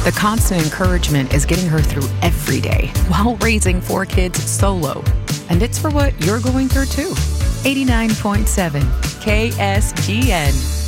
The constant encouragement is getting her through every day while raising 4 kids solo. And it's for what you're going through too. 89.7 KSGN.